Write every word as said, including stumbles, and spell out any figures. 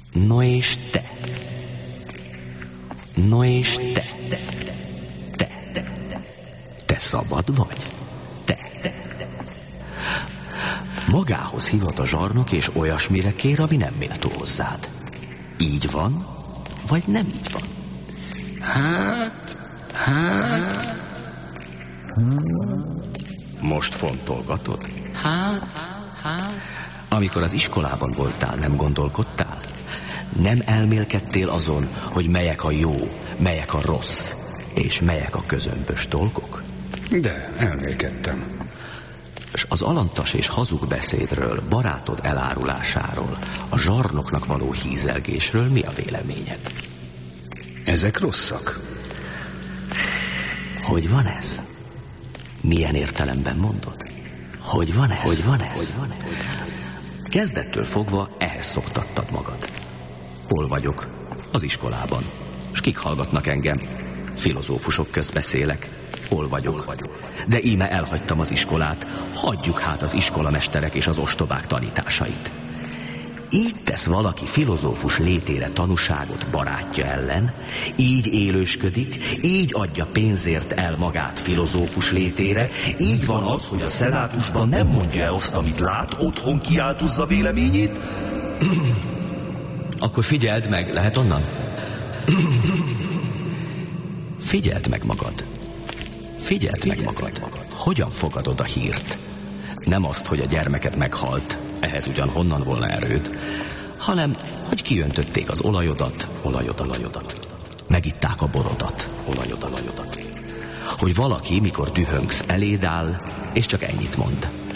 No és te? No és te? Te? Te szabad vagy? Te? Magához hivat a zsarnok, és olyasmire kér, ami nem méltó hozzád. Így van, vagy nem így van? Hát, hát... Most fontolgatod? Hát, hát... Amikor az iskolában voltál, nem gondolkodtál? Nem elmélkedtél azon, hogy melyek a jó, melyek a rossz, és melyek a közömbös dolgok? De elmélkedtem. És az alantas és hazug beszédről, barátod elárulásáról, a zsarnoknak való hízelgésről mi a véleményed? Ezek rosszak. Hogy van ez? Milyen értelemben mondod? Hogy van ez? Hogy van ez? Hogy van ez? Kezdettől fogva ehhez szoktattad magad. Hol vagyok? Az iskolában. És kik hallgatnak engem? Filozófusok közt beszélek. Hol vagyok? Hol vagyok? De íme elhagytam az iskolát. Hagyjuk hát az iskolamesterek és az ostobák tanításait. Így tesz valaki filozófus létére tanúságot barátja ellen, így élősködik, így adja pénzért el magát filozófus létére, így van az, hogy a szenátusban nem mondja el azt, amit lát, otthon kiáltozza véleményét. Akkor figyeld meg, lehet onnan? Figyeld meg magad. Figyeld meg magad. Hogyan fogadod a hírt? Nem azt, hogy a gyermeked meghalt, ehhez ugyan honnan volna erőd, hanem, hogy kiöntötték az olajodat, olajod, olajodat. Megitták a borodat, olajod, olajodat. Hogy valaki, mikor dühöngsz, eléd áll, és csak ennyit mond.